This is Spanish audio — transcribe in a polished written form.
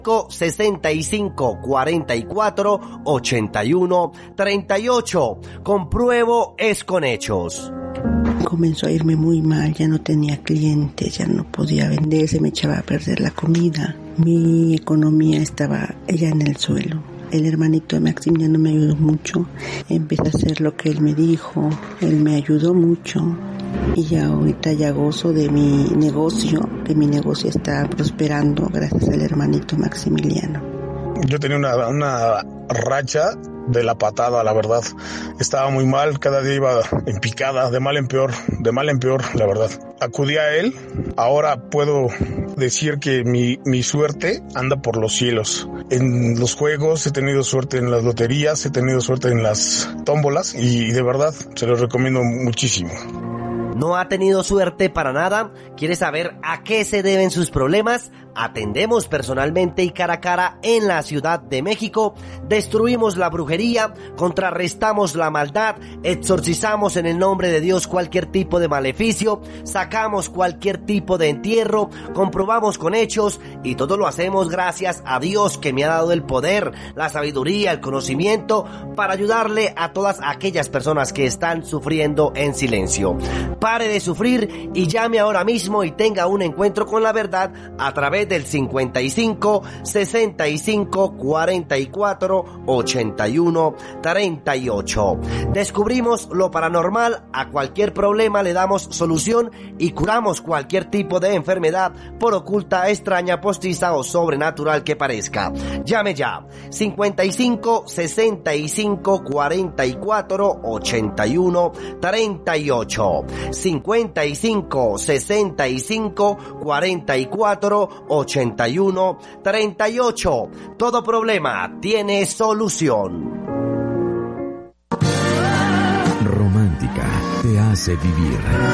65 44 81 38. Compruebo es con hechos. Comenzó a irme muy mal, ya no tenía clientes, ya no podía vender, se me echaba a perder la comida. Mi economía estaba ya en el suelo. El hermanito de Maximiliano me ayudó mucho. Empecé a hacer lo que él me dijo. Él me ayudó mucho. Y ya ahorita ya gozo de mi negocio, que mi negocio está prosperando gracias al hermanito Maximiliano. Yo tenía una racha de la patada, la verdad. Estaba muy mal, cada día iba en picada, de mal en peor, la verdad. Acudí a él, ahora puedo decir que mi suerte anda por los cielos. En los juegos he tenido suerte, en las loterías he tenido suerte, en las tómbolas, y de verdad se los recomiendo muchísimo. ¿No ha tenido suerte para nada? ¿Quiere saber a qué se deben sus problemas? Atendemos personalmente y cara a cara en la Ciudad de México, destruimos la brujería, contrarrestamos la maldad, exorcizamos en el nombre de Dios cualquier tipo de maleficio, sacamos cualquier tipo de entierro, comprobamos con hechos y todo lo hacemos gracias a Dios que me ha dado el poder, la sabiduría, el conocimiento para ayudarle a todas aquellas personas que están sufriendo en silencio. Pare de sufrir y llame ahora mismo y tenga un encuentro con la verdad a través del 55 65 44 81 38. Descubrimos lo paranormal, a cualquier problema le damos solución y curamos cualquier tipo de enfermedad, por oculta, extraña, postiza o sobrenatural que parezca. Llame ya, 55 65 44 81 38. 55 65 44 81 38. Todo problema tiene solución. Romántica te hace vivir.